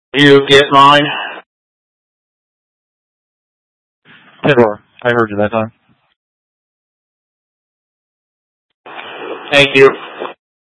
You get mine? Sure, I heard you that time. Thank you.